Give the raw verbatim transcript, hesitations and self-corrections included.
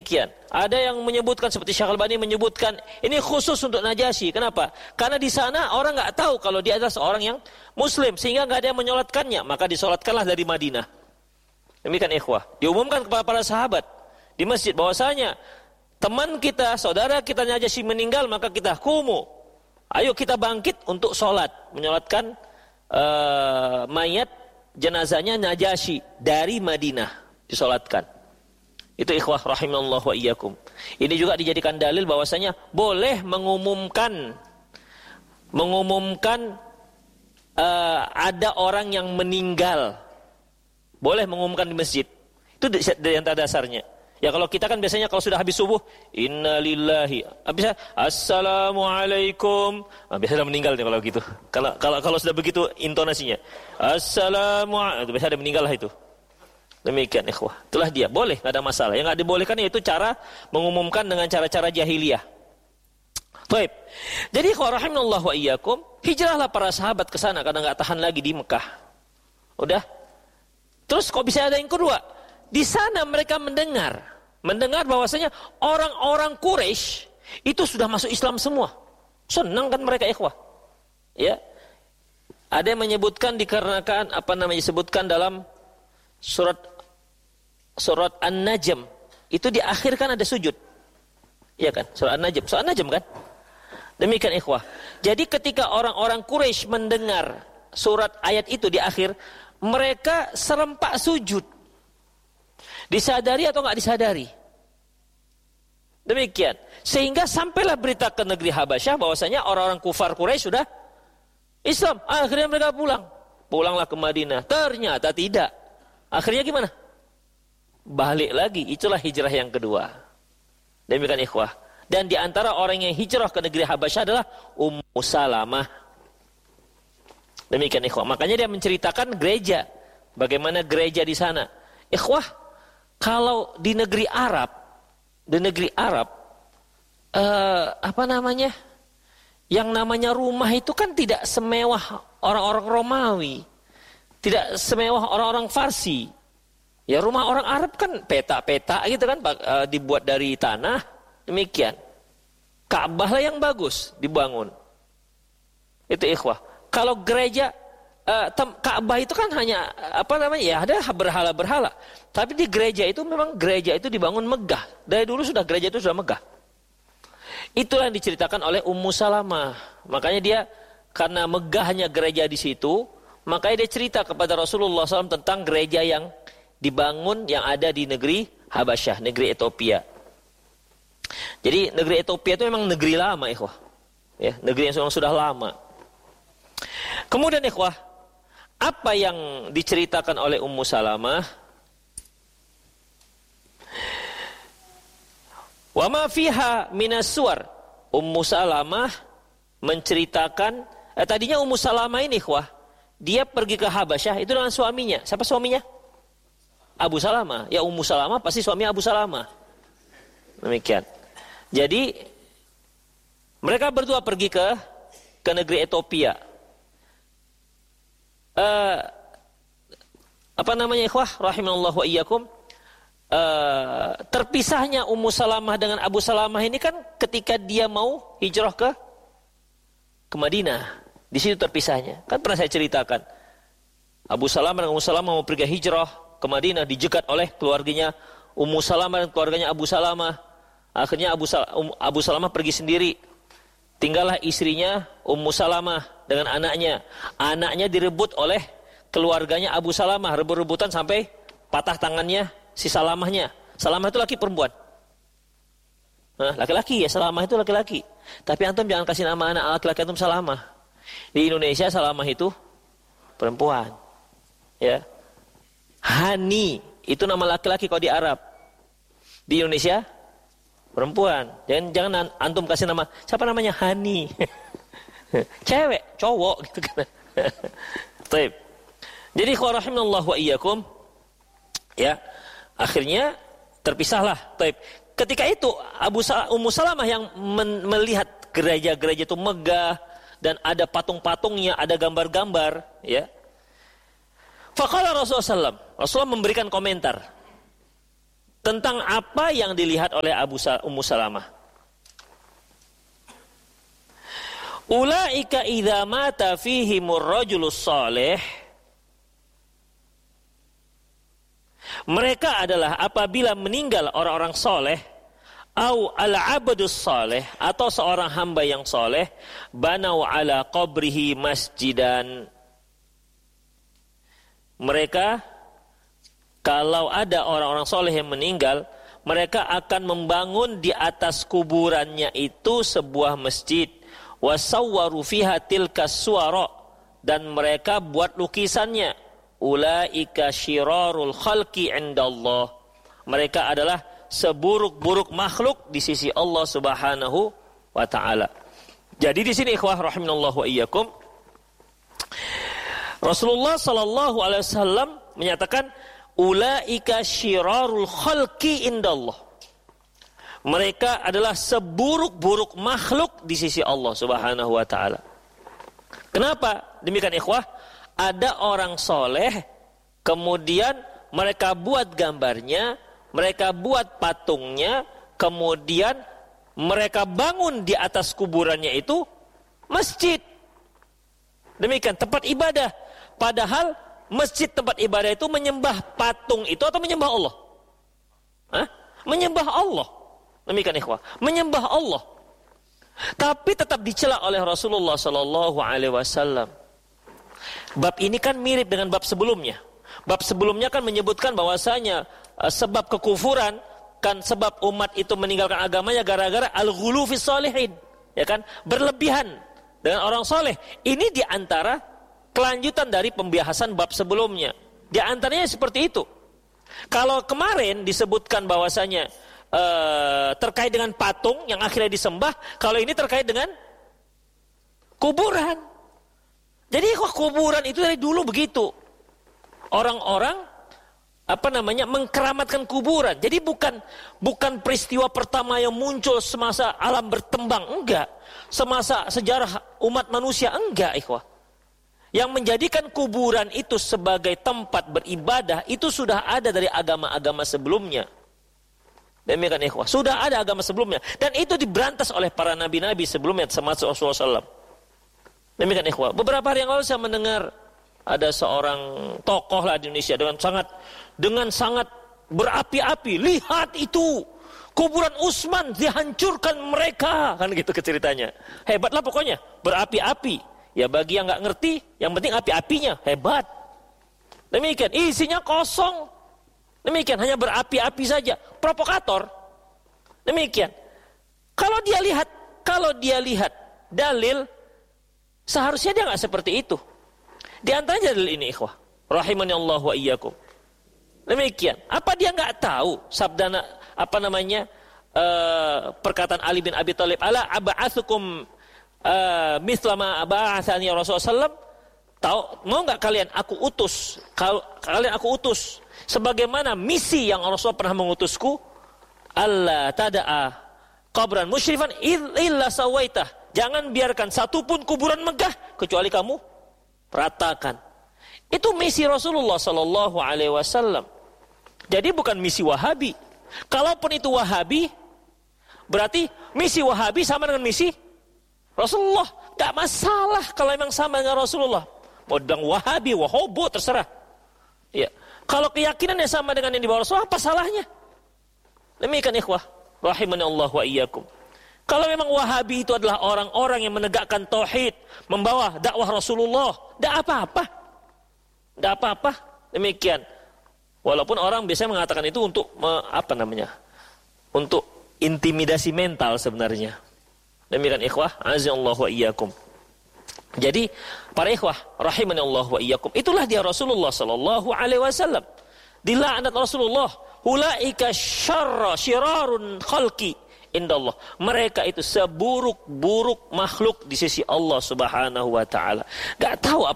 Demikian. Ada yang menyebutkan seperti Syekh Al-Albani menyebutkan ini khusus untuk Najasyi. Kenapa? Karena di sana orang nggak tahu kalau dia adalah seorang yang Muslim, sehingga nggak ada yang menyolatkannya. Maka disolatkanlah dari Madinah. Demikian ikhwah. Diumumkan kepada para sahabat di masjid bahwasanya teman kita, saudara kita Najasyi meninggal, maka kita kumu. Ayo kita bangkit untuk solat, menyolatkan uh, mayat jenazahnya Najasyi dari Madinah, disolatkan. Itu ikhwah rahimallahu wa iyyakum. Ini juga dijadikan dalil bahwasanya boleh mengumumkan mengumumkan uh, ada orang yang meninggal. Boleh mengumumkan di masjid. Itu dari antara dasarnya. Ya kalau kita kan biasanya kalau sudah habis subuh, innalillahi. Habis assalamualaikum. Nah, biasanya meninggal nih kalau gitu. Kalau kalau kalau sudah begitu intonasinya. Assalamualaikum. Itu biasanya ada meninggal lah itu. Demikian ikhwah. Itulah dia. Boleh, enggak ada masalah. Yang enggak dibolehkan yaitu cara mengumumkan dengan cara-cara jahiliyah. Baik. Jadi ikhwah rahimallahu wa iyyakum, hijrahlah para sahabat ke sana karena enggak tahan lagi di Mekah. Udah. Terus kok bisa ada yang kedua? Di sana mereka mendengar, mendengar bahwasanya orang-orang Quraisy itu sudah masuk Islam semua. Senang kan mereka ikhwah. Ya. Ada yang menyebutkan dikarenakan apa namanya disebutkan dalam surat surat An-Najm itu di akhir kan ada sujud. Iya kan? Surat An-Najm, surat An-Najm kan? Demikian ikhwah. Jadi ketika orang-orang Quraisy mendengar surat ayat itu di akhir, mereka serempak sujud. Disadari atau enggak disadari? Demikian. Sehingga sampailah berita ke negeri Habasyah bahwasanya orang-orang kufar Quraisy sudah Islam. Akhirnya mereka pulang. Pulanglah ke Madinah. Ternyata tidak. Akhirnya gimana? Balik lagi. Itulah hijrah yang kedua. Demikian ikhwah. Dan di antara orang yang hijrah ke negeri Habasyah adalah Ummu Salamah. Demikian ikhwah. Makanya dia menceritakan gereja. Bagaimana gereja di sana. Ikhwah, kalau di negeri Arab, di negeri Arab, eh, apa namanya? Yang namanya rumah itu kan tidak semewah orang-orang Romawi. Tidak semewah orang-orang Farsi. Ya rumah orang Arab kan peta-peta gitu kan, e, dibuat dari tanah. Demikian. Ka'bah lah yang bagus dibangun. Itu ikhwah. Kalau gereja e, Ka'bah itu kan hanya apa namanya? Ya ada berhala-berhala. Tapi di gereja itu memang gereja itu dibangun megah. Dari dulu sudah gereja itu sudah megah. Itulah yang diceritakan oleh Ummu Salamah. Makanya dia karena megahnya gereja di situ, makanya dia cerita kepada Rasulullah shallallahu alaihi wasallam tentang gereja yang dibangun yang ada di negeri Habasyah, negeri Ethiopia. Jadi negeri Ethiopia itu memang negeri lama ikhwah. Ya, negeri yang sudah, sudah lama. Kemudian ikhwah, apa yang diceritakan oleh Ummu Salamah? Wa ma fiha minas suwar. Ummu Salamah menceritakan eh, tadinya Ummu Salamah ini ikhwah, dia pergi ke Habasyah itu dengan suaminya. Siapa suaminya? Abu Salamah. Ya Ummu Salamah pasti suami Abu Salamah. Demikian. Jadi mereka berdua pergi ke ke negeri Ethiopia. Uh, apa namanya ikhwah rahimallahu wa iyyakum? Uh, terpisahnya Ummu Salamah dengan Abu Salamah ini kan ketika dia mau hijrah ke ke Madinah. Di situ terpisahnya. Kan pernah saya ceritakan. Abu Salamah dan Ummu Salamah mau pergi hijrah ke Madinah, dijegat oleh keluarganya Ummu Salamah dan keluarganya Abu Salamah. Akhirnya Abu, Sal- um, Abu Salamah pergi sendiri. Tinggallah istrinya Ummu Salamah dengan anaknya. Anaknya direbut oleh keluarganya Abu Salamah, rebut-rebutan sampai patah tangannya si Salamahnya. Salamah itu laki perempuan. Nah, laki-laki ya, Salamah itu laki-laki. Tapi antum jangan kasih nama anak laki-laki antum Salamah. Di Indonesia Salamah itu perempuan. Ya. Hani itu nama laki-laki kalau di Arab. Di Indonesia perempuan. Jangan jangan antum kasih nama. Siapa namanya? Hani. Cewek, cowok gitu kan. Baik. Jadi rahimallahu wa iyyakum. Ya. Akhirnya terpisahlah. Baik. Ketika itu Abu Sa- Ummu Salamah yang men- melihat gereja-gereja itu megah dan ada patung-patungnya, ada gambar-gambar, ya. Faqala Rasulullah sallallahu alaihi wasallam, Rasulullah memberikan komentar. tentang apa yang dilihat oleh Abu Sal- Ummu Salamah. Ulaika idza mata fihimur rajulus salih. Mereka adalah apabila meninggal orang-orang soleh, au al-abdus soleh, atau seorang hamba yang soleh, banau ala qabrihi masjidan. Mereka, kalau ada orang-orang soleh yang meninggal, mereka akan membangun di atas kuburannya itu sebuah masjid. Wasawwaru fiha tilka suwara, dan mereka buat lukisannya. Ulaika syirarul khalqi indallah. Mereka adalah seburuk-buruk makhluk di sisi Allah Subhanahu wa taala. Jadi di sini ikhwah rahimanallahu wa iyyakum, Rasulullah sallallahu alaihi wasallam menyatakan ulaika syirarul khalqi indallah. Mereka adalah seburuk-buruk makhluk di sisi Allah Subhanahu wa taala. Kenapa demikian ikhwah? Ada orang soleh, kemudian mereka buat gambarnya, mereka buat patungnya, kemudian mereka bangun di atas kuburannya itu masjid. Demikian tempat ibadah. Padahal masjid tempat ibadah itu menyembah patung itu atau menyembah Allah? Hah? Menyembah Allah. Demikian ikhwah, menyembah Allah. Tapi tetap dicela oleh Rasulullah sallallahu alaihi wasallam. Bab ini kan mirip dengan bab sebelumnya. Bab sebelumnya kan menyebutkan bahwasanya uh, sebab kekufuran kan sebab umat itu meninggalkan agamanya gara-gara al-ghulu fis shalihin, ya kan? Berlebihan dengan orang soleh. Ini diantara kelanjutan dari pembahasan bab sebelumnya. Di antaranya seperti itu. Kalau kemarin disebutkan bahwasanya Uh, terkait dengan patung yang akhirnya disembah, kalau ini terkait dengan kuburan. Jadi kok kuburan itu dari dulu begitu. Orang-orang apa namanya mengkeramatkan kuburan. Jadi bukan bukan peristiwa pertama yang muncul semasa alam bertembang, enggak. Semasa sejarah umat manusia, enggak ikhwah. Yang menjadikan kuburan itu sebagai tempat beribadah itu sudah ada dari agama-agama sebelumnya. Demikian ikhwah, sudah ada agama sebelumnya, dan itu diberantas oleh para nabi-nabi sebelumnya termasuk Rasulullah shallallahu alaihi wasallam. Demikian ikhwah. Beberapa hari yang lalu saya mendengar ada seorang tokoh lah di Indonesia dengan sangat dengan sangat berapi-api, lihat itu kuburan Utsman dihancurkan mereka, kan gitu ceritanya. Hebatlah pokoknya, berapi-api. Ya bagi yang nggak ngerti, yang penting api-apinya hebat. Demikian, isinya kosong. Demikian, hanya berapi-api saja, provokator. Demikian. Kalau dia lihat, kalau dia lihat dalil, seharusnya dia nggak seperti itu. Di antaranya dalil ini, ikhwah, rahimani Allah wa iyyakum. Demikian. Apa dia nggak tahu sabda apa namanya uh, perkataan Ali bin Abi Thalib, ala aba'atsukum uh, mithla ma ba'atsani Rasulullah sallallahu alaihi wasallam. Tahu, mau nggak kalian aku utus? Kalau kalian aku utus sebagaimana misi yang Rasulullah pernah mengutusku, Allah tada'a qabran musyrifan illa sawaitah. Jangan biarkan satupun kuburan megah kecuali kamu ratakan. Itu misi Rasulullah sallallahu alaihi wasallam. Jadi bukan misi Wahabi. Kalaupun itu Wahabi, berarti misi Wahabi sama dengan misi Rasulullah. Gak masalah kalau memang sama dengan Rasulullah. Mau bilang Wahabi, Wahobo, terserah. Ya. Kalau keyakinannya sama dengan yang dibawa Rasulullah, apa salahnya? Demikian ikhwah, rahimani Allah wa iyyakum. Kalau memang Wahabi itu adalah orang-orang yang menegakkan tauhid, membawa dakwah Rasulullah, tidak apa-apa. Tidak apa-apa. Demikian. Walaupun orang biasanya mengatakan itu untuk apa namanya? Untuk intimidasi mental sebenarnya. Demikian ikhwah, azza-allahu wa iyyakum. Jadi para ikhwah rahimani Allah wa iyyakum, itulah dia Rasulullah sallallahu alaihi wasallam. Dilaknat Rasulullah, ulaika syarra syirarun khalqi indallah. Mereka itu seburuk-buruk makhluk di sisi Allah Subhanahu wa taala. Enggak tahu